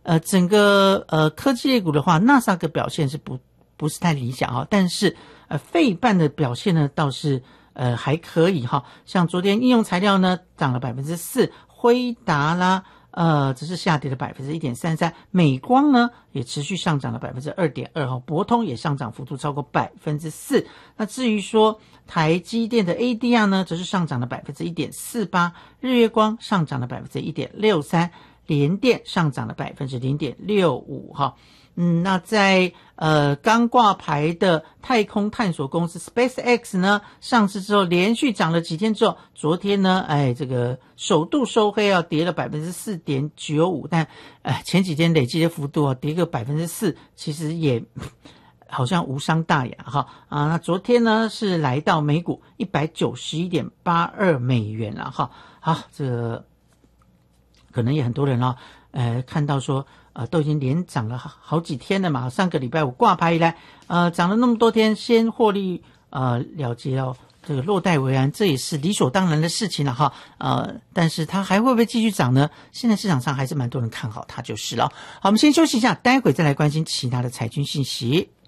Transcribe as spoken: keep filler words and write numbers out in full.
呃整个呃科技类股的话，纳斯达克表现是不不是太理想哈，但是呃费半的表现呢倒是呃还可以哈，像昨天应用材料呢涨了百分之四，辉达啦。呃，只是下跌了百分之一点三三，美光呢也持续上涨了百分之二点二哈，博通也上涨幅度超过百分之四。那至于说台积电的 A D R 呢，则是上涨了百分之一点四八，日月光上涨了百分之一点六三，联电上涨了百分之零点六五哈。嗯，那在呃刚挂牌的太空探索公司 SpaceX 呢，上市之后连续涨了几天之后，昨天呢，哎，这个首度收黑啊，跌了百分之四点九五，但哎前几天累积的幅度啊，跌个百分之四，其实也好像无伤大雅哈啊。那昨天呢是来到每股一百九十一点八二美元了哈。好，这个可能也很多人啊，呃，看到说。呃，都已经连涨了好好几天了嘛，上个礼拜五挂牌以来，呃，涨了那么多天，先获利呃了结哦，这个落袋为安，这也是理所当然的事情了哈。呃，但是它还会不会继续涨呢？现在市场上还是蛮多人看好它就是了。好，我们先休息一下，待会再来关心其他的财经信息。